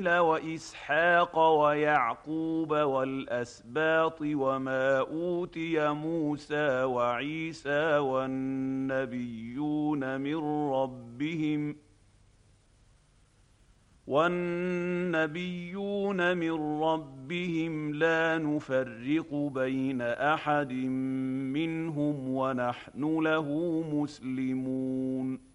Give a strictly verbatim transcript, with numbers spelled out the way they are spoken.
وإسماعيل وإسحاق ويعقوب والأسباط وما أوتي موسى وعيسى والنبيون من ربهم والنبيون من ربهم لا نفرق بين أحد منهم ونحن له مسلمون